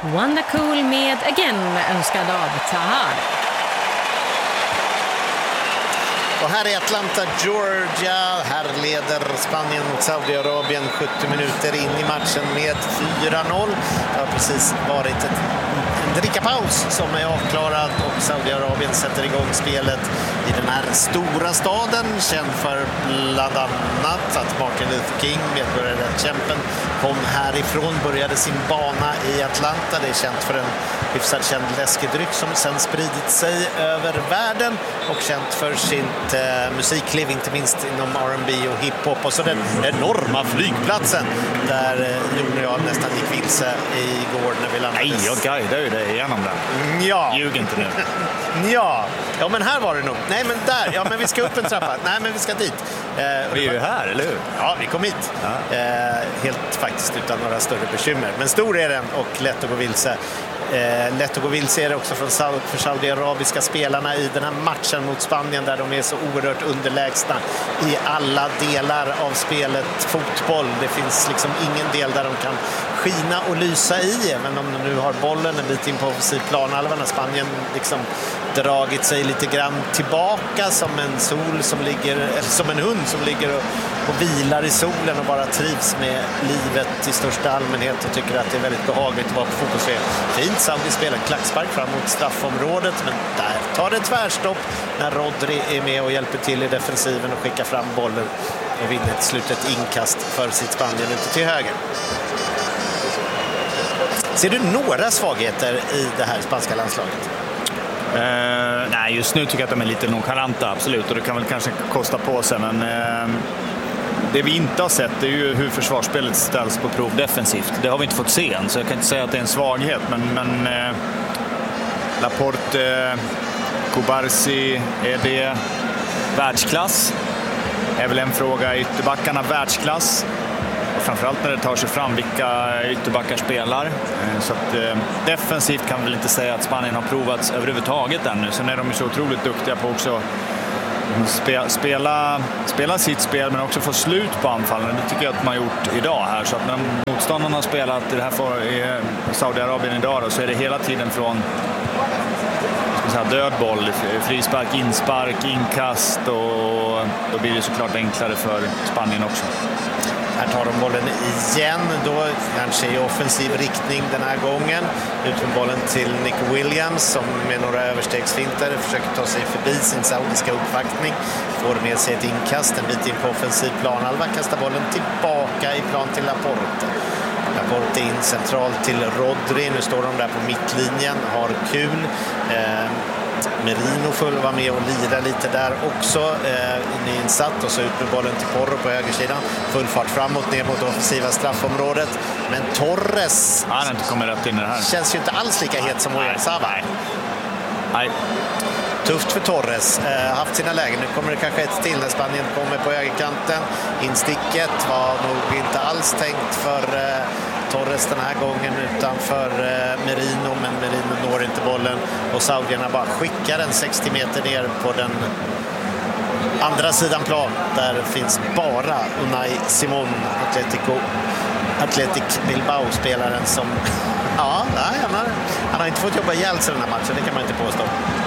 Wanda Cool med Again, önskad av Tahar. Och här är Atlanta, Georgia. Här leder Spanien mot Saudiarabien 70 minuter in i matchen med 4-0. Det har precis varit en drickapaus som är avklarad och Saudiarabien sätter igång spelet i den här stora staden. Känd för bland annat att Martin Luther King, medborgarrättskämpen, kom härifrån, började sin bana i Atlanta. Det är känt för en hyfsat känd läskedryck som sen spridit sig över världen och känt för sitt musikliv, inte minst inom R&B och hiphop. Och så den enorma flygplatsen där Jon och jag nästan gick vilse igår när vi landade. Nej, jag guidade ju dig igenom den. Ja. Ljug inte nu. Ja, men här var det nog. Nej, men där. Ja, men vi ska upp en trappa. Nej, men vi ska dit. Vi är ju här, eller hur? Ja, vi kom hit. Ja. Helt faktiskt utan några större bekymmer. Men stor är den och lätt att gå vilse. Lätt att gå vilse är det också för saudiarabiska spelarna i den här matchen mot Spanien där de är så oerhört underlägsna i alla delar av spelet fotboll. Det finns liksom ingen del där de kan skina och lysa i, även om de nu har bollen en bit in på offensiv planhalva när Spanien liksom dragit sig lite grann tillbaka som en sol som ligger, eller som en hund som ligger och vilar i solen och bara trivs med livet i största allmänhet och tycker att det är väldigt behagligt att vara på fotbollsspel. Fint, Saudi spelar en klackspark fram mot straffområdet, men där tar det tvärstopp när Rodri är med och hjälper till i defensiven och skickar fram bollen och vinner till slut ett inkast för sitt Spanien ute till höger. Ser du några svagheter i det här spanska landslaget? Nej, just nu tycker jag att de är lite nonchalanta, absolut. Och det kan väl kanske kosta på sig, men det vi inte har sett är ju hur försvarsspelet ställs på prov defensivt. Det har vi inte fått se än, så jag kan inte säga att det är en svaghet. Men Laporte, Kubarsi, är det världsklass? Är väl en fråga. Ytterbackarna världsklass? Och framförallt när det tar sig fram vilka ytterbackar spelar. Så att, defensivt kan vi väl inte säga att Spanien har provats överhuvudtaget ännu. Sen är de ju så otroligt duktiga på också spela sitt spel, men också få slut på anfallen. Det tycker jag att man har gjort idag här. Så att när motståndarna har spelat det här i Saudiarabien idag då, så är det hela tiden från död boll, frispark, inspark, inkast, och då blir det såklart enklare för Spanien också. Här tar de bollen igen, då kanske i offensiv riktning den här gången. Ut med bollen till Nick Williams som med några överstegsfinter försöker ta sig förbi sin saudiska uppvaktning. Får med sig ett inkast, en bit in på offensiv planhalva, kastar bollen tillbaka i plan till Laporte. Laporte in centralt till Rodri, nu står de där på mittlinjen, har kul. Merino får vara med och lira lite där också, insatt, och så ut med bollen till Porro på högersidan, full fart framåt ner mot offensiva straffområdet, men Torres han inte kommer rätt in i det här. Känns ju inte alls lika het som Oyarzabal. Nej. Tufft för Torres, haft sina lägen. Nu kommer det kanske ett till när Spanien kommer på högerkanten. Insticket var nog inte alls tänkt för Torres den här gången utan för Merino, men Merino når inte bollen och saudierna bara skickar den 60 meter ner på den andra sidan plan. Där finns bara Unai Simon, Athletic Bilbao-spelaren som han har inte fått jobba ihjäl sig den här matchen, det kan man inte påstå.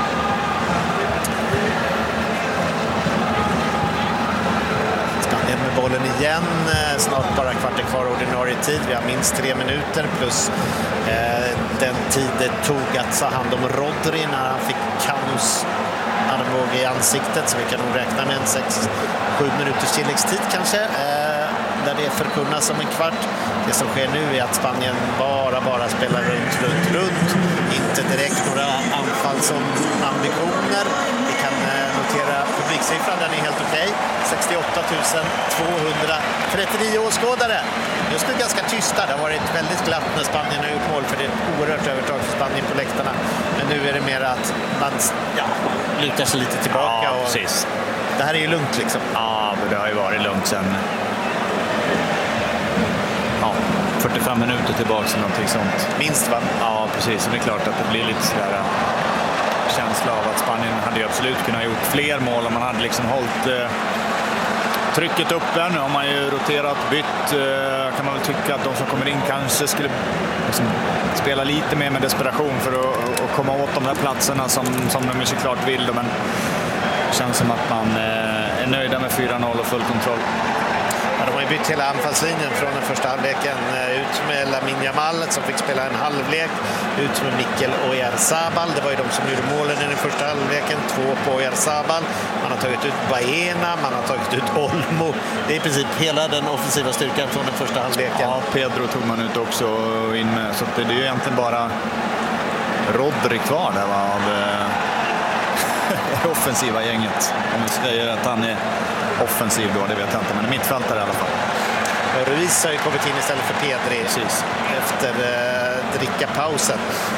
Med bollen igen, snart bara kvart kvar ordinarie tid. Vi har minst 3 minuter plus den tid det tog att ta hand om Rodri när han fick Canus armbåge i ansiktet, så vi kan nog räkna med en 6-7 minuters tilläggstid kanske, där det förkunnas som en kvart. Det som sker nu är att Spanien bara spelar runt. Inte direkt några anfall som ambitioner. Vi kan notera publiksiffran, den är helt okej. 68 239 åskådare. Just nu ganska tysta. Det har varit väldigt glatt när Spanien har gjort mål, för det är ett oerhört övertag för Spanien på läktarna. Men nu är det mer att man lutar sig lite tillbaka. Ja, och precis. Det här är ju lugnt liksom. Ja, det har ju varit lugnt sen 45 minuter tillbaka eller någonting sånt. Minst, va? Ja, precis. Och det är klart att det blir lite sådär känsla av att Spanien hade ju absolut kunnat gjort fler mål om man hade liksom hållit trycket uppe. Nu har man ju roterat, bytt. Kan man väl tycka att de som kommer in kanske skulle liksom spela lite mer med desperation för att komma åt de här platserna som de såklart vill. Men det känns som att man är nöjda med 4-0 och full kontroll. Ja, de har ju bytt hela anfallslinjen från den första halvleken. Ut med Lamine Yamal som fick spela en halvlek. Ut med Mikel Oyarzabal. Det var ju de som gjorde målen i den första halvleken. 2 på Oyarzabal. Man har tagit ut Baena, man har tagit ut Olmo. Det är i princip hela den offensiva styrkan från den första halvleken. Ja, Pedro tog man ut också in med. Så det är ju egentligen bara Rodri kvar där av offensiva gänget. Om vi säger att han är offensiv då, det vet jag inte, men mittfältare i alla fall. Ruiz har ju kommit in istället för Pedri. Precis. Efter drickapausen.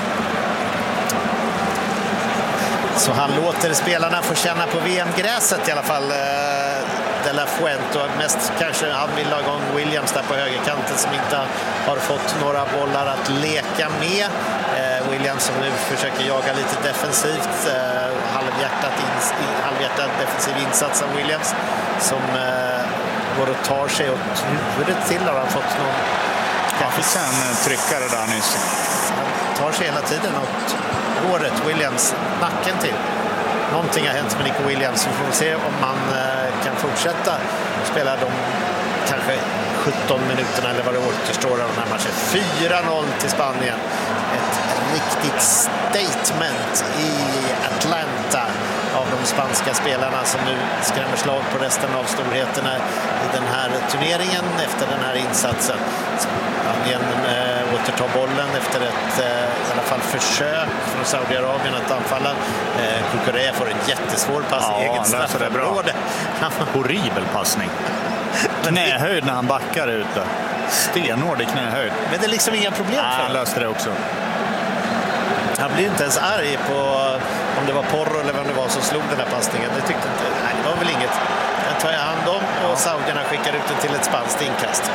Så han låter spelarna få känna på VM-gräset i alla fall. De La Fuente, och mest kanske han vill ha igång Williams där på högerkanten som inte har fått några bollar att leka med. Williams som nu försöker jaga lite defensivt. Halvhjärtad defensiv insats av Williams som går och tar sig åt huvudet till. Har han fått någon... Han fick en tryckare där nyss. Han tar sig hela tiden åt håret, Williams, nacken till. Någonting har hänt med Nico Williams, så får vi se om man kan fortsätta spela de kanske 17 minuterna eller vad det återstår av den här matchen. 4-0 till Spanien. Ett riktigt statement i Atlanta av de spanska spelarna som nu skrämmer slag på resten av storheterna i den här turneringen efter den här insatsen. Spanien återtar bollen efter ett i alla fall försök från Saudiarabien att anfalla. Kukuré får en jättesvår pass i eget straffområde. Horribel passning. Knähöjd när han backar ute. Stenhård i knähöjd. Men det är liksom inga problem för honom. Han löste det också. Han blir inte ens arg på om det var Porro eller vem det var som slog den här passningen. Det tyckte inte. Nej, det var väl inget. Den tar jag hand om och saudierna skickar ut den till ett spanskt inkast.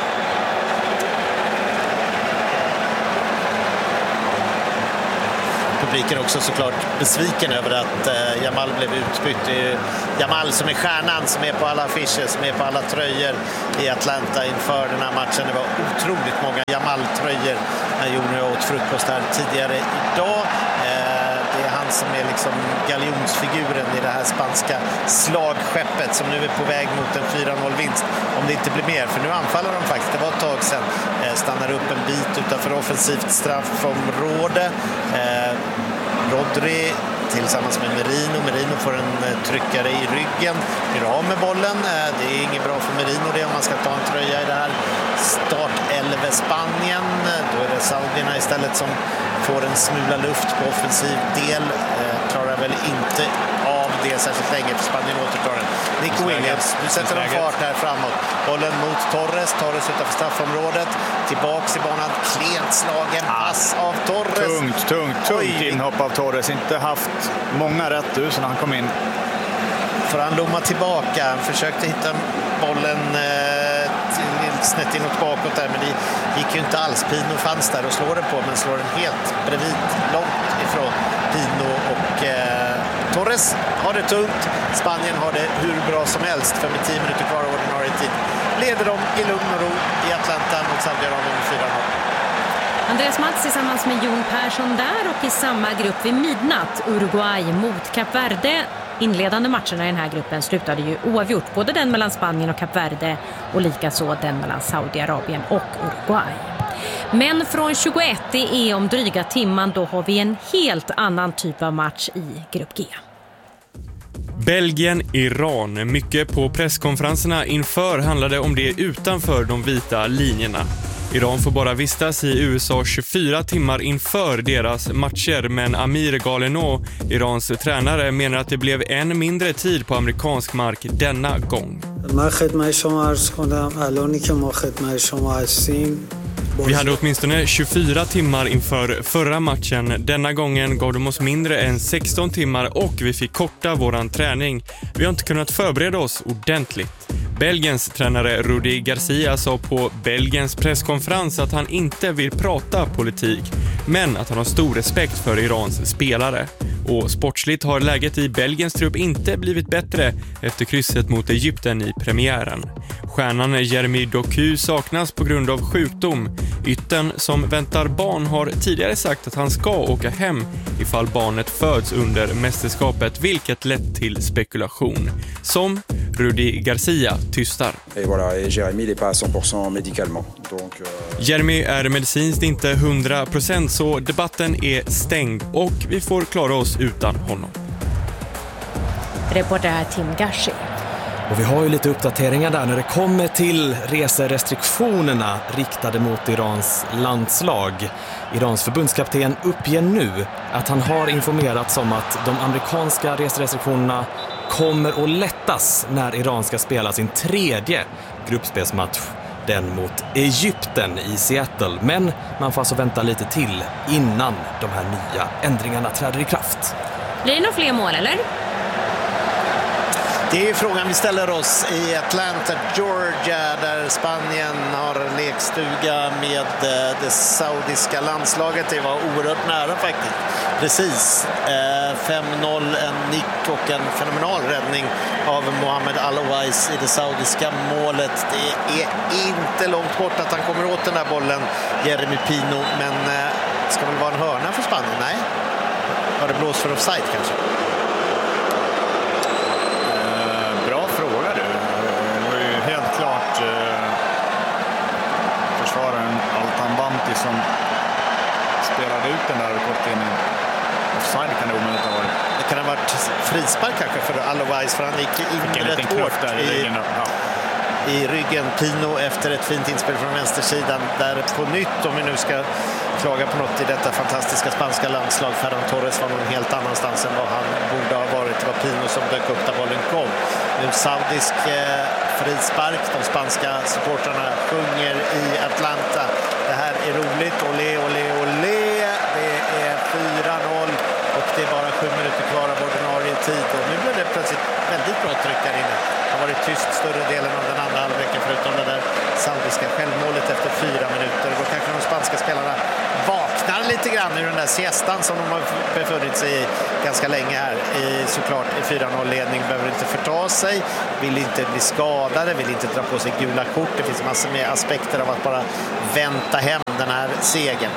Publiken också såklart besviken över att Yamal blev utbytt. Yamal som är stjärnan, som är på alla affischer, som är på alla tröjor i Atlanta inför den här matchen. Det var otroligt många Yamal-tröjor när Jon och jag åt frukost här tidigare idag. Det är han som är liksom galjonsfiguren i det här spanska slagskeppet som nu är på väg mot en 4-0-vinst. Om det inte blir mer, för nu anfaller de faktiskt. Det var ett tag sedan. Stannar upp en bit utanför offensivt straffområde. Rodri tillsammans med Merino får en tryckare i ryggen. Blir av med bollen. Det är inget bra för Merino det om man ska ta en tröja i det här startelve Spanien. Då är det saudierna istället som får en smula luft på offensiv del. Klarar väl inte av det särskilt länge för Spanien återtar den. Nico Williams, nu sätter de fart här framåt. Bollen mot Torres utanför straffområdet. Tillbaks i banan, klent slagen pass av Torres. Tungt inhopp av Torres. Inte haft många rätt ut när han kom in. För han lommar tillbaka. Han försökte hitta bollen snett inåt bakåt där, men det gick ju inte alls. Pino fanns där och slår den på, men slår den helt bredvid, långt ifrån Pino och Torres har det tungt. Spanien har det hur bra som helst, för med 10 minuter kvar av ordinarie tid leder de i lugn och ro i Atlanta mot Saudiarabien med 4-0. Andreas Mats tillsammans med Jon Persson där, och i samma grupp vid midnatt Uruguay mot Kap Verde. Inledande matcherna i den här gruppen slutade ju oavgjort, både den mellan Spanien och Kap Verde och likaså den mellan Saudiarabien och Uruguay. Men från 21 är om dryga timman, då har vi en helt annan typ av match i grupp G. Belgien-Iran. Mycket på presskonferenserna inför handlade om det utanför de vita linjerna. Iran får bara vistas i USA 24 timmar inför deras matcher, men Amir Galeno, Irans tränare, menar att det blev än mindre tid på amerikansk mark denna gång. Vi hade åtminstone 24 timmar inför förra matchen. Denna gången gav de oss mindre än 16 timmar och vi fick korta våran träning. Vi har inte kunnat förbereda oss ordentligt. Belgiens tränare Rudi Garcia sa på Belgiens presskonferens att han inte vill prata politik, men att han har stor respekt för Irans spelare. Och sportsligt har läget i Belgiens trupp inte blivit bättre efter krysset mot Egypten i premiären. Stjärnan Jeremy Doku saknas på grund av sjukdom. Ytten som väntar barn har tidigare sagt att han ska åka hem ifall barnet föds under mästerskapet, vilket lett till spekulation. Som Rudi Garcia tystar. Jeremy är medicinskt inte 100%, så debatten är stängd och vi får klara oss utan honom. Reporter här Tim Gashi. Och vi har ju lite uppdateringar där när det kommer till reserestriktionerna riktade mot Irans landslag. Irans förbundskapten uppger nu att han har informerats om att de amerikanska reserestriktionerna kommer att lättas när Iran ska spela sin 3:e gruppspelsmatch, den mot Egypten i Seattle. Men man får alltså vänta lite till innan de här nya ändringarna träder i kraft. Blir det några fler mål, eller? Det är frågan vi ställer oss i Atlanta, Georgia, där Spanien har lekstuga med det saudiska landslaget. Det var oerhört nära faktiskt. Precis. 5-0, en nick och en fenomenal räddning av Mohamed Al-Owais i det saudiska målet. Det är inte långt bort att han kommer åt den där bollen, Jeremy Pino, men ska väl vara en hörna för Spanien? Nej. Har det blåst för offside kanske? Som spelade ut den där och gått in i offside, kan det omöjligt ha varit. Det kan ha varit frispark kanske för Al-Owais, för han gick in rätt hårt i ryggen. Pino efter ett fint inspel från vänstersidan. Där på nytt, om vi nu ska klaga på något i detta fantastiska spanska landslag, Ferran Torres var någon helt annanstans än vad han borde ha varit. Det var Pino som dök upp där bollen kom. Nu saudisk frispark. De spanska supportrarna sjunger i Atlanta. Det här är roligt. Olé, olé, olé. Det är 4-0 och det är bara 7 minuter kvar av ordinarie tid. Och nu blir det plötsligt väldigt bra tryck där inne. Det har varit tyst större delen av den andra halvleken, förutom det där saudiska självmålet efter 4 minuter. Då kanske de spanska spelarna vaknar lite grann ur den där siestan som de har befunnit sig i ganska länge här. Såklart i 4-0-ledning, behöver inte förta sig, vill inte bli skadade, vill inte dra på sig gula kort. Det finns massor med aspekter av att bara vänta hem den här segern.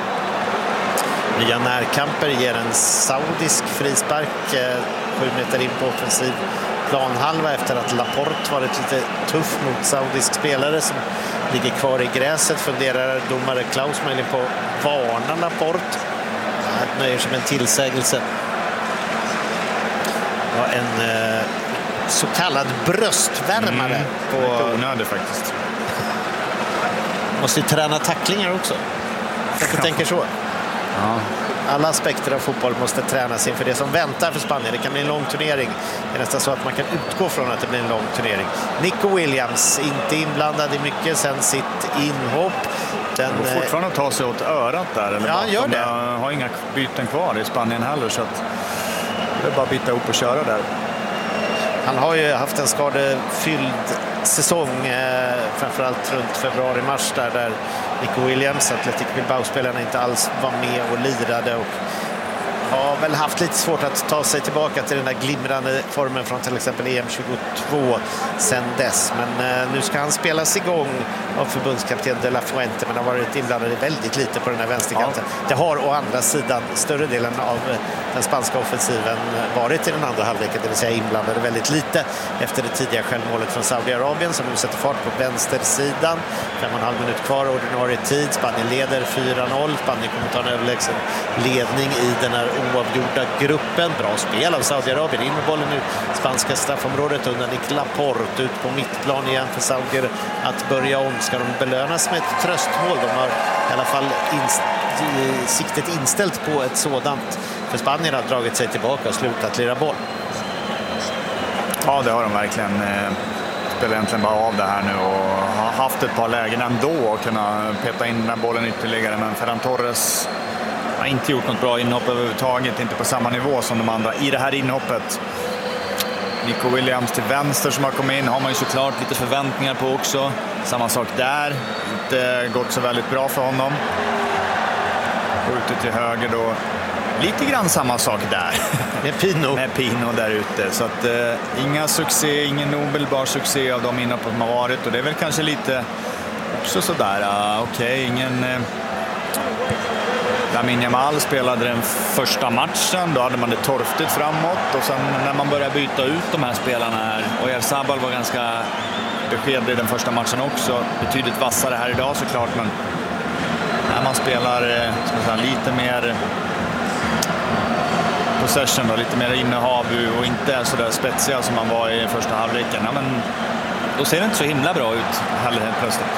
Nya närkamper ger en saudisk frispark 7 meter in på offensiv planhalva efter att Laporte varit lite tuff mot saudisk spelare som ligger kvar i gräset. Funderar domare Klaus möjligen på varna Laporte. Det nöjer sig med en tillsägelse. Ja, en så kallad bröstvärmare. Onödig faktiskt. Måste ju träna tacklingar också. Jag tänker så. Ja. Alla aspekter av fotboll måste tränas inför det som väntar för Spanien. Det kan bli en lång turnering. Det är nästan så att man kan utgå från att det blir en lång turnering. Nico Williams, inte inblandad i mycket sen sitt inhopp. Den fortfarande ta sig åt örat där. Eller ja, gör det. Har inga byten kvar i Spanien heller, så att det är bara att byta upp och köra där. Han har ju haft en skadefylld säsong, framförallt runt februari-mars där Nico Williams, Athletic Bilbao-spelarna, inte alls var med och lirade och har väl haft lite svårt att ta sig tillbaka till den där glimrande formen från till exempel EM22 sen dess. Men nu ska han spelas igång av förbundskapten De La Fuente, men har varit inblandad väldigt lite på den här vänsterkanten. Ja. Det har å andra sidan större delen av den spanska offensiven varit i den andra halvleken, det vill säga inblandade väldigt lite efter det tidiga självmålet från Saudiarabien som nu sätter fart på vänstersidan. 5,5 minuter kvar ordinarie tid. Spanien leder 4-0. Spanien kommer ta en överlägsen ledning i den här oavgjorda gruppen. Bra spel av Saudiarabien. In med bollen nu. Spanska straffområdet under Nick Laporte. Ut på mittplan igen för Saudier att börja om. Ska de belönas med ett tröstmål? De har i alla fall siktet inställt på ett sådant. För Spanien har dragit sig tillbaka och slutat lira boll. Ja, det har de verkligen. Spelar egentligen bara av det här nu och har haft ett par lägen ändå och kunna peta in den här bollen ytterligare. Men Ferran Torres har inte gjort något bra inhopp överhuvudtaget, inte på samma nivå som de andra i det här inhoppet. Nico Williams till vänster som har kommit in har man ju såklart lite förväntningar på också. Samma sak där, inte gått så väldigt bra för honom. Och ute till höger då lite grann samma sak där. Med Pino där ute. Så att ingen omedelbar succé av de inhopp som har varit. Och det är väl kanske lite också sådär, ingen... Lamine Yamal spelade den första matchen, då hade man det torftigt framåt, och sen när man började byta ut de här spelarna här, och Oyarzabal var ganska beskedlig i den första matchen också, betydligt vassare här idag såklart, men när man spelar lite mer possession och lite mer innehav och inte är så där spetsiga som man var i första halvleken, men då ser det inte så himla bra ut heller helt plötsligt.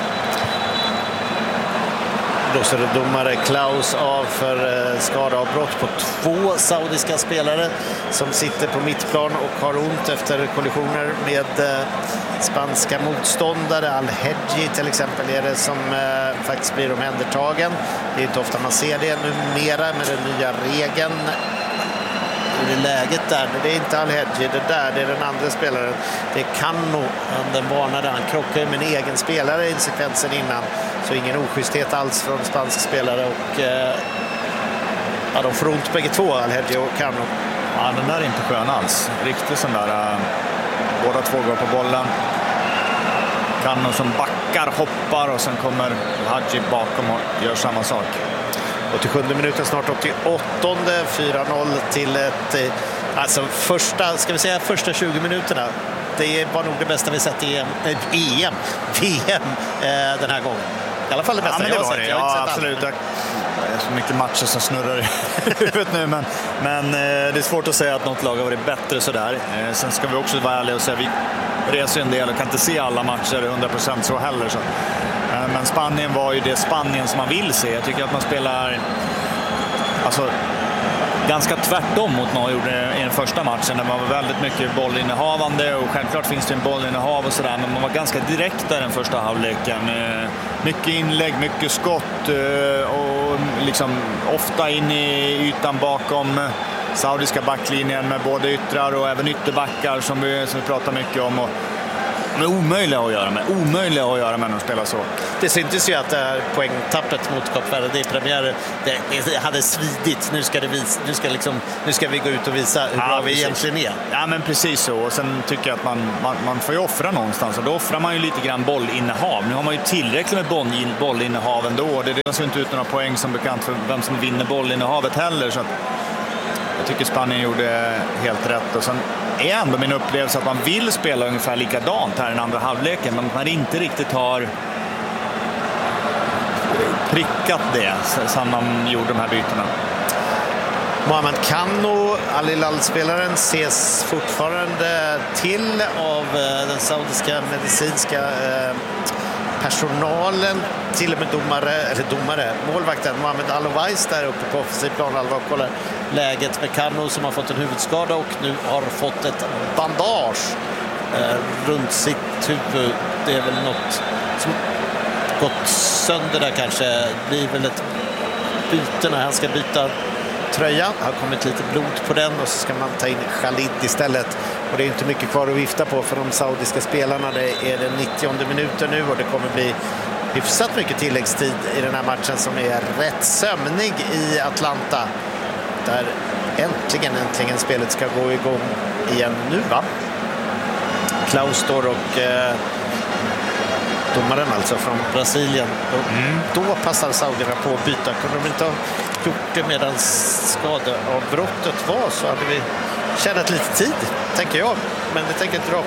Då ser det domare Klaus av för skadeavbrott på 2 saudiska spelare som sitter på mittplan och har ont efter kollisioner med spanska motståndare. Al-Hedji till exempel är det som faktiskt blir omhändertagen. Det är inte ofta man ser det numera med den nya regeln. I det läget där, det är inte Al-Hedji, det är den andra spelaren. Det är Cano, den varnade, han krockade med en egen spelare i sekvensen innan. Så ingen oschysthet alls från spansk spelare, och de får ont bägge två, Al-Hedji och Cano. Ja, den där är inte skön alls. Riktigt sån där, båda två går på bollen. Cano som backar, hoppar, och sen kommer Al-Hedji bakom och gör samma sak. Och till 7:e minuten, snart 88:e, 4-0 till ett... Alltså första 20 minuterna. Det var nog det bästa vi sett i VM den här gången. I alla fall det bästa jag har sett. Ja, absolut. Det är så mycket matcher som snurrar i huvudet nu, men det är svårt att säga att något lag har varit bättre sådär. Sen ska vi också vara ärliga och säga att vi reser en del och kan inte se alla matcher 100% så heller. Så. Men Spanien var ju det Spanien som man vill se. Jag tycker att man spelar ganska tvärtom mot vad man gjorde i den första matchen, där man var väldigt mycket bollinnehavande, och självklart finns det en bollinnehav och sådär, men man var ganska direkt där den första halvleken. Mycket inlägg, mycket skott, och liksom ofta in i ytan bakom saudiska backlinjen med både yttrar och även ytterbackar som vi pratar mycket om. Och de är omöjliga att göra med när de spelar så. Det syntes ju att det här poängtappet mot Kap Verde i premiär, det hade svidit. Nu ska vi gå ut och visa hur bra vi egentligen är. Ja, men precis så. Och sen tycker jag att man får ju offra någonstans, och då offrar man ju lite grann bollinnehav. Nu har man ju tillräckligt med bollinnehav ändå. Det delas ju inte ut några poäng som bekant för vem som vinner bollinnehavet heller, så att jag tycker Spanien gjorde helt rätt. Och sen är ändå min upplevelse att man vill spela ungefär likadant här i den andra halvleken, men man inte riktigt har prickat det som man gjorde de här bytena. Mohamed Cano, Al-Hilal-spelaren, ses fortfarande till av den saudiska medicinska personalen, till och med målvakten Mohamed Al-Owais där uppe på offensiv planhalva och kollar läget med Cano som har fått en huvudskada och nu har fått ett bandage runt sitt huvud. Det är väl något som gått sönder där kanske. Det blir väl ett byte när han ska byta tröja. Det har kommit lite blod på den och så ska man ta in Khalid istället. Och det är inte mycket kvar att vifta på för de saudiska spelarna. Det är den 90:e minuten nu och det kommer bli hyfsat mycket tilläggstid i den här matchen som är rätt sömnig i Atlanta. Där äntligen spelet ska gå igång igen nu, va? Klaus står och domaren alltså från Brasilien. Då passar saudierna på att byta. Kunde de inte ha gjort det medan skadeavbrottet var så hade vi tjänat lite tid, tänker jag. Men det tänker inte jag.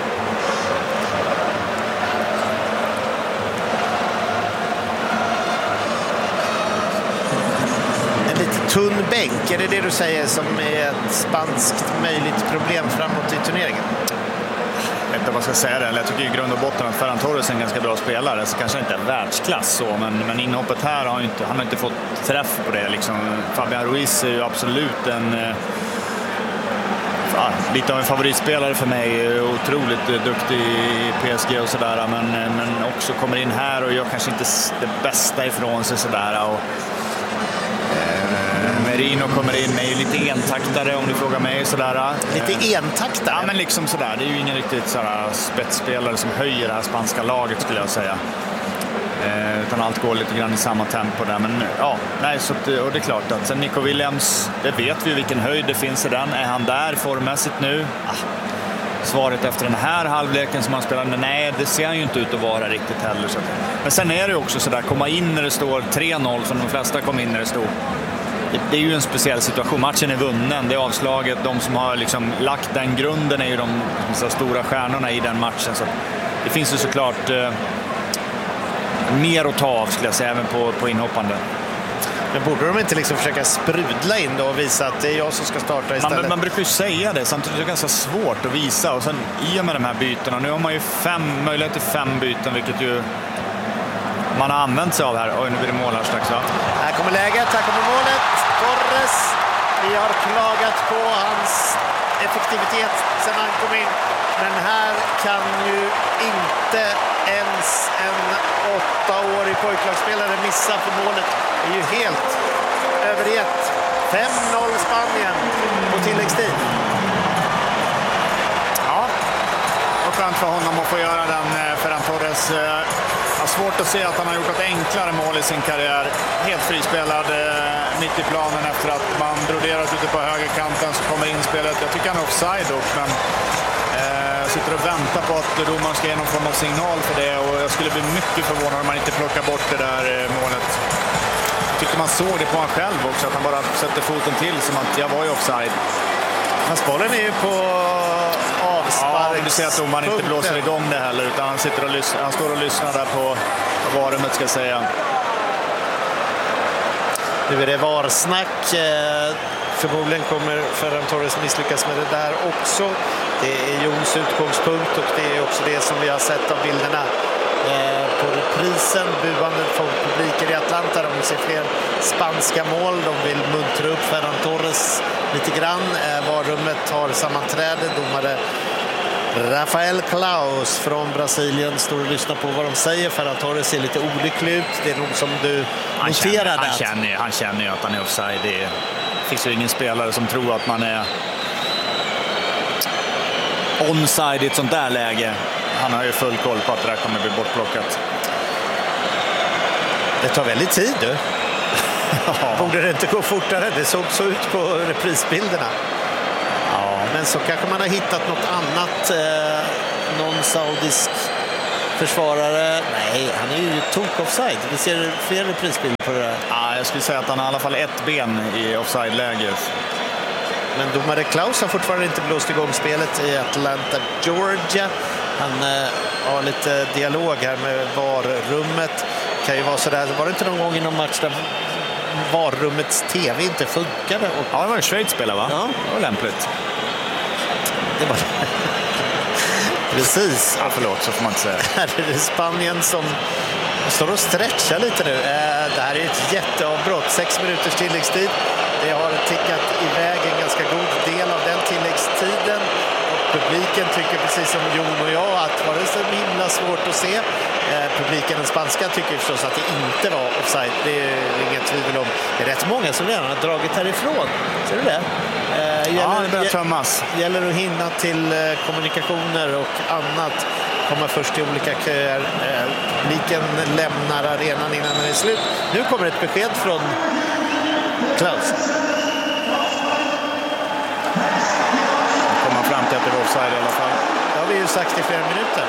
En lite tunn bänk, är det du säger som är ett spanskt möjligt problem framåt i turneringen? Jag vet inte vad jag ska säga det. Jag tycker i grund och botten att Ferran Torres är en ganska bra spelare. Så kanske inte är världsklass så, men inhoppet här han har inte fått träff på det. Liksom. Fabian Ruiz är ju absolut lite av en favoritspelare för mig. Otroligt duktig i PSG och sådär. Men också kommer in här och gör kanske inte det bästa ifrån sig sådär. Och Merino kommer in med lite entaktare om du frågar mig sådär. Lite entaktare? Ja, men liksom sådär. Det är ju ingen riktigt sådär spetsspelare som höjer det här spanska laget skulle jag säga. Utan allt går lite grann i samma tempo där. Men ja, nej, så, och det är klart att sen Nico Williams, det vet vi vilken höjd det finns i den. Är han där formmässigt nu? Svaret efter den här halvleken som han spelade, nej, det ser han ju inte ut att vara riktigt heller. Så. Men sen är det också sådär, komma in när det står 3-0 som de flesta kom in när det stod. Det är ju en speciell situation. Matchen är vunnen, det är avslaget. De som har liksom lagt den grunden är ju de stora stjärnorna i den matchen. Så det finns ju såklart mer att ta av, skulle jag säga, även på inhoppande. Men borde de inte liksom försöka sprudla in då och visa att det är jag som ska starta istället? Man brukar ju säga det, samtidigt är det ganska svårt att visa. Och sen i och med de här bytena, nu har man ju möjlighet till 5 byten, vilket ju man har använt sig av här. Oj, nu blir det mål här strax, va? Här kommer läget, här kommer målet. Torres, vi har klagat på hans effektivitet sedan han kom in. Men här kan ju inte ens en 8-årig pojklagsspelare missa för målet. Det är ju helt övergett. 5-0 Spanien på tilläggstid. Ja, och skönt för honom att få göra den. Ferran Torres har svårt att se att han har gjort ett enklare mål i sin karriär. Helt frispelad mitt i planen efter att man broderat ute på högerkanten, så kommer inspelet. Jag tycker han är offside dock, men sitter och väntar på att domaren ska ge någon form av signal för det, och jag skulle bli mycket förvånad om man inte plockar bort det där målet. Jag tyckte man såg det på han själv också, att han bara sätter foten till som att jag var ju offside. Fast bollen är ju på avspark. Ja, du ser att domaren inte blåser igång det heller, utan han sitter och han står och lyssnar där på varummet, ska jag säga. Nu är det varsnack. Förmodligen kommer Ferran Torres misslyckas med det där också. Det är Jons utgångspunkt, och det är också det som vi har sett av bilderna på reprisen. Buandet från publiken i Atlanta. De vill se fler spanska mål. De vill muntra upp Ferran Torres lite grann. Varummet har sammanträde. Domare Rafael Claus från Brasilien står och lyssnar på vad de säger. Ferran Torres ser lite olycklig ut. Det är nog som du noterade. Han känner ju att han är offside. Det finns ju ingen spelare som tror att man är onside i ett sånt där läge. Han har ju full koll på att det där kommer bli bortplockat. Det tar väldigt tid, du. Borde det inte gå fortare? Det såg så ut på reprisbilderna. Ja, men så kanske man har hittat något annat. Någon saudisk försvarare. Nej, han är ju tok-offside. Vi ser fler reprisbilder på det där. Ja, jag skulle säga att han har i alla fall ett ben i offside-läget. Men domare Klaus har fortfarande inte blåst igång spelet i Atlanta, Georgia. Han har lite dialog här med varrummet. Kan ju vara sådär. Var det inte någon gång i någon match där varrummets tv inte funkade? Och... Ja, det var en Schweiz-spelare, va? Ja. Det var lämpligt. Det var precis. Ja, förlåt, så får man inte säga. Här är det Spanien som står och stretchar lite nu. Det här är ett jätteavbrott. 6 minuters tilläggstid. Det har tickat iväg en ganska god del av den tilläggstiden. Och publiken tycker precis som Jon och jag att var det så himla svårt att se. Publiken, den spanska, tycker förstås att det inte var offside. Det är inget tvivel om. Det är rätt många som redan har dragit härifrån. Ser du det? Det börjar tömmas. Gäller att hinna till kommunikationer och annat. Kommer först till olika köer. Publiken lämnar arenan innan den är slut. Nu kommer ett besked från Klaus. Nu kommer fram till att det var offside i alla fall. Det har vi ju sagt i flera minuter.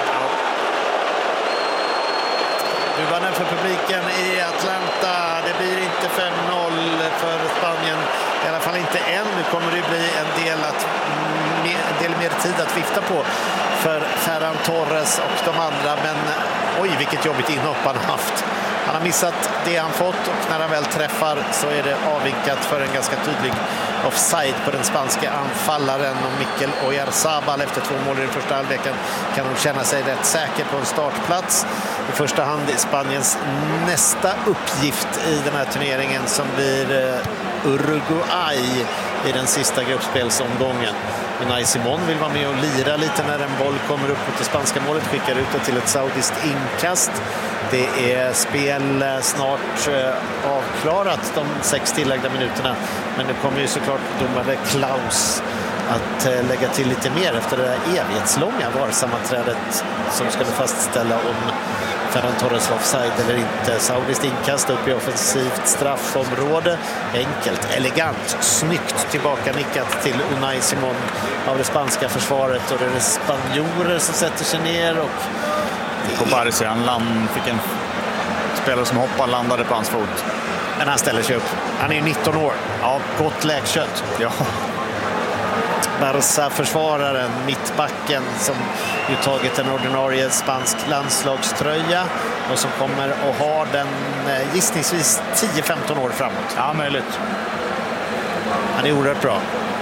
Bubanen för publiken i Atlanta. Det blir inte 5-0 för Spanien. I alla fall inte än. Nu kommer det bli en del mer tid att vifta på för Ferran Torres och de andra. Men oj, vilket jobbigt inhopp han har haft. Han har missat det han fått, och när han väl träffar så är det avvinkat för en ganska tydlig offside på den spanska anfallaren. Och Mikel Oyarzabal efter 2 mål i den första halvleken kan nog känna sig rätt säker på en startplats. I första hand i Spaniens nästa uppgift i den här turneringen, som blir Uruguay i den sista gruppspelsomgången. Unai Simon vill vara med och lira lite när en boll kommer upp mot det spanska målet, skickar ut det till ett saudiskt inkast. Det är spel snart avklarat, de 6 tillägda minuterna, men det kommer ju såklart domare Klaus att lägga till lite mer efter det där evighetslånga varsammanträdet som skulle fastställa om Ferran Torres var offside eller inte. Saudiskt inkast upp i offensivt straffområde. Enkelt, elegant, snyggt tillbaka nickat till Unai Simon av det spanska försvaret. Och det är spanjorer som sätter sig ner. Och Cobarsi, han fick en spelare som hoppade, landade på hans fot. Men han ställer sig upp. Han är 19 år. Ja, gott läkkött. Ja. Barca-försvararen, mittbacken som ju tagit en ordinarie spansk landslagströja och som kommer att ha den gissningsvis 10-15 år framåt. Ja, möjligt. Han är oerhört bra.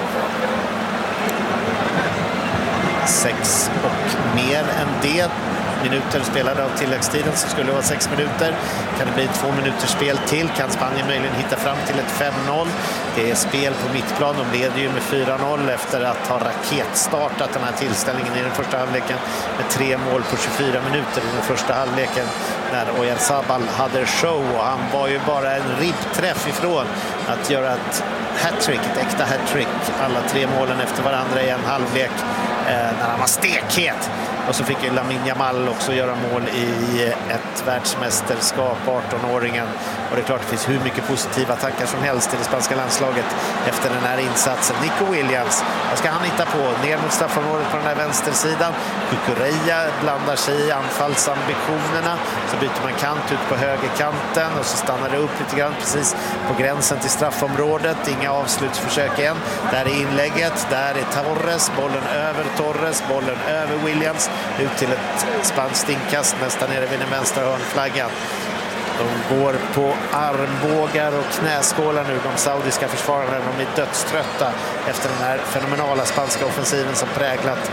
6 och mer än det minuter spelade av tilläggstiden, så skulle det vara 6 minuter. Kan det bli 2 minuters spel till? Kan Spanien möjligen hitta fram till ett 5-0? Det är spel på mittplan. De leder ju med 4-0 efter att ha raketstartat den här tillställningen i den första halvleken med 3 mål på 24 minuter i den första halvleken när Oyarzabal hade show, och han var ju bara en ribbträff ifrån att göra ett hattrick, ett äkta hattrick, alla 3 målen efter varandra i en halvlek när han var stekhet. Och så fick ju Lamine Yamal också göra mål i ett världsmästerskap, 18-åringen. Och det är klart det finns hur mycket positiva tankar som helst i det spanska landslaget efter den här insatsen. Nico Williams, vad ska han hitta på? Ner mot straffområdet på den här vänstersidan. Cucurella blandar sig i anfallsambitionerna. Så byter man kant ut på högerkanten och så stannar det upp lite grann precis på gränsen till straffområdet. Inga avslutsförsök än. Där är inlägget, där är Torres, bollen över Torres, bollen över Williams. Ut till ett spanskt inkast nästan nere vid den vänstra hörnflaggan. De går på armbågar och knäskålar nu, de saudiska försvararna. De är dödströtta efter den här fenomenala spanska offensiven som präglat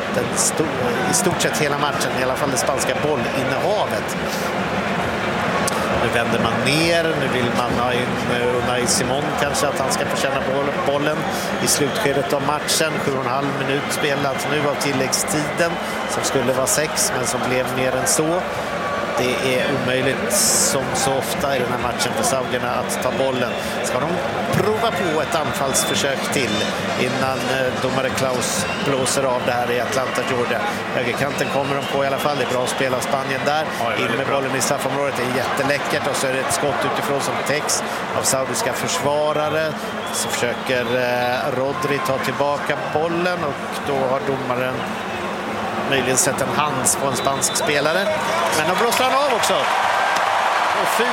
i stort sett hela matchen, i alla fall det spanska bollinnehavet. Nu vänder man ner, nu vill man ha in Unai Simon kanske, att han ska få känna bollen i slutskedet av matchen. 7,5 minut spelat nu av tilläggstiden som skulle vara 6 men som blev mer än så. Det är omöjligt som så ofta i den här matchen för saudierna att ta bollen. Ska de prova på ett anfallsförsök till innan domare Klaus blåser av det här i Atlanta, Georgia. Högerkanten kommer de på i alla fall. Det är bra spel av Spanien där. In med bollen i straffområdet, det är jätteläckert. Och så är det ett skott utifrån som täcks av saudiska försvarare. Så försöker Rodri ta tillbaka bollen och då har domaren möjligen sett en hands på en spansk spelare. Men då blåser han av också. Och 4-0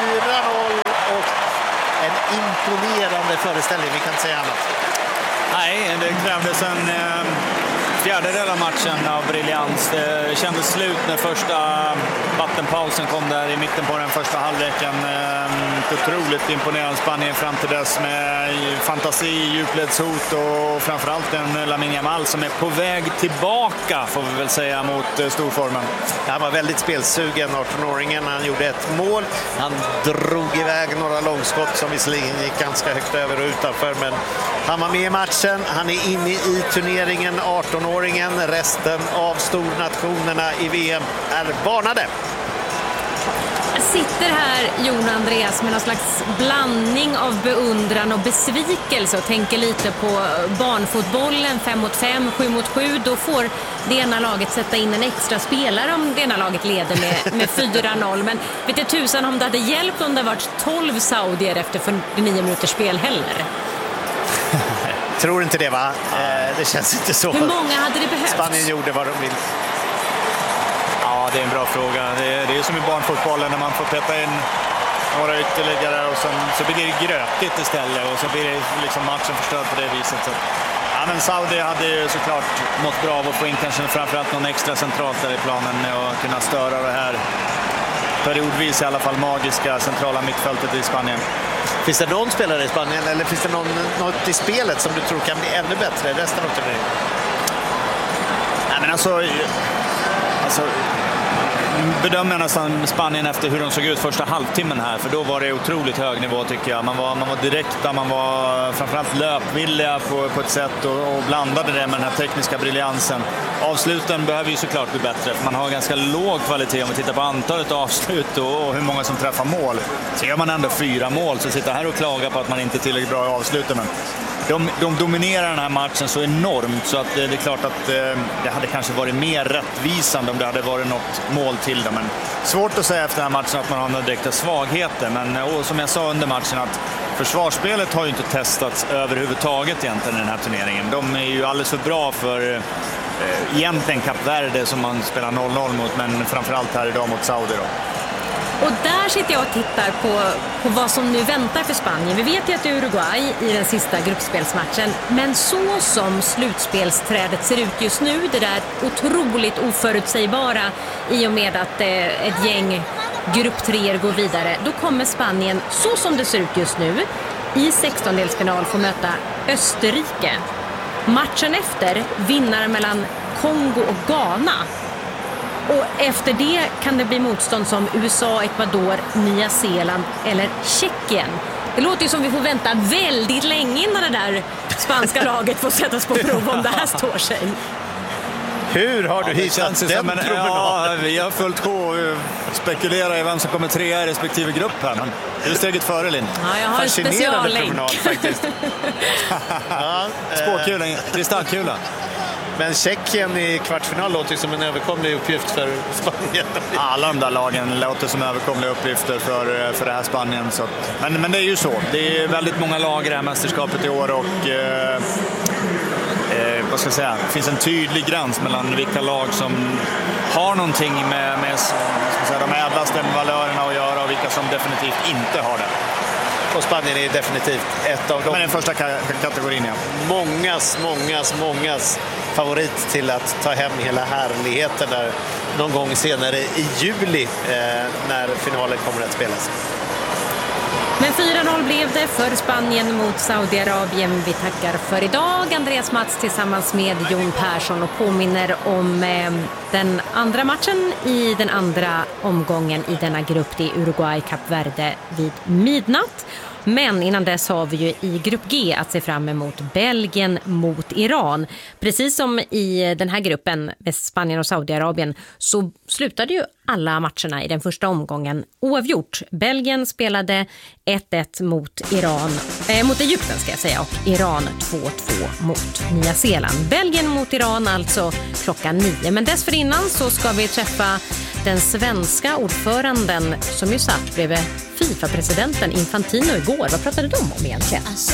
och en imponerande föreställning, vi kan inte säga annat. Nej, det krävdes en fjärdedel av matchen av briljans. Det kändes slut när första vattenpausen kom där i mitten på den första halvleken. Otroligt imponerande Spanien fram till dess med fantasi, djupledshot och framförallt en Lamine Yamal som är på väg tillbaka, får vi väl säga, mot storformen. Han var väldigt spelsugen, 18-åringen. Han gjorde ett mål. Han drog iväg några långskott som visserligen gick ganska högt över och utanför, men han var med i matchen. Han är inne i turneringen, 18-åringen. Resten av stornationerna i VM är varnade. Jag sitter här, Jon och Andreas, med någon slags blandning av beundran och besvikelse och tänker lite på barnfotbollen, 5 mot 5, 7 mot 7. Då får det ena laget sätta in en extra spelare om det ena laget leder med 4-0. Men vet du tusan om det hade hjälpt om det varit 12 saudier efter 49 minuters spel heller. Tror inte det, va? Det känns inte så. Hur många hade det behövt? Spanien gjorde vad de vill. Ja, det är en bra fråga. Det är som i barnfotbollen när man får peta in några ytterligare och så blir det grötigt istället och så blir det liksom matchen förstörd på det viset. Så. Ja, men Saudi hade ju såklart mått bra av att få in kanske framförallt någon extra centralt där i planen och kunna störa det här periodvis i alla fall magiska centrala mittfältet i Spanien. Finns det någon spelare i Spanien eller finns det något i spelet som du tror kan bli ännu bättre i resten av turneringen? Nej, men alltså bedömer jag nästan Spanien efter hur de såg ut första halvtimmen här, för då var det otroligt hög nivå tycker jag. Man var direkta, man var framförallt löpvilliga på ett sätt och blandade det med den här tekniska briljansen. Avsluten behöver ju såklart bli bättre, för man har ganska låg kvalitet om vi tittar på antalet avslut och hur många som träffar mål. Så gör man ändå 4 mål, så sitter här och klagar på att man inte är tillräckligt bra i avsluten. Men de dominerar den här matchen så enormt så att det är klart att det hade kanske varit mer rättvisande om det hade varit något mål till dem. Men svårt att säga efter den här matchen att man har några direkta svagheter. Men och som jag sa under matchen att försvarsspelet har ju inte testats överhuvudtaget egentligen i den här turneringen. De är ju alldeles för bra för egentligen Kap Verde som man spelar 0-0 mot, men framförallt här idag mot Saudi då. Och där sitter jag och tittar på vad som nu väntar för Spanien. Vi vet ju att Uruguay i den sista gruppspelsmatchen, men så som slutspelsträdet ser ut just nu, det där otroligt oförutsägbara i och med att ett gäng grupp 3 går vidare, då kommer Spanien, så som det ser ut just nu, i 16-delsfinal få möta Österrike. Matchen efter vinner mellan Kongo och Ghana. Och efter det kan det bli motstånd som USA, Ecuador, Nya Zeeland eller Tjeckien. Det låter ju som vi får vänta väldigt länge innan det där spanska laget får sättas på prov om det här står sig. Hur har du hittat den promenaden? Ja, vi har fullt på och spekulerar i vem som kommer 3 i respektive grupp här. Men det är steget före, Linn. Ja, jag har en speciallänk. Promenad, faktiskt. Spåkula, kristallkula. Men Tjeckien i kvartsfinal låter som en överkomlig uppgift för Spanien. Alla de där lagen låter som överkomliga uppgifter för det här Spanien. Så. Men det är ju så. Det är väldigt många lag i det här mästerskapet i år och vad ska jag säga? Det finns en tydlig gräns mellan vilka lag som har någonting med de ädlaste valörerna att göra och vilka som definitivt inte har det. Och Spanien är definitivt ett av dem. Men den första kategorin, ja. Mångas favorit till att ta hem hela härligheten där någon gång senare i juli när finalen kommer att spelas. Men 4-0 blev det för Spanien mot Saudiarabien. Vi tackar för idag. Andreas Mats tillsammans med Jon Persson och påminner om den andra matchen i den andra omgången i denna grupp. Det är Uruguay-Kap Verde vid midnatt. Men innan dess har vi ju i grupp G att se fram emot Belgien mot Iran. Precis som i den här gruppen med Spanien och Saudiarabien så slutade ju alla matcherna i den första omgången oavgjort. Belgien spelade 1-1 mot mot Egypten ska jag säga, och Iran 2-2 mot Nya Zeeland. Belgien mot Iran alltså klockan 9. Men dessförinnan så ska vi träffa den svenska ordföranden som ju satt bredvid FIFA-presidenten Infantino igår. Vad pratade de om egentligen?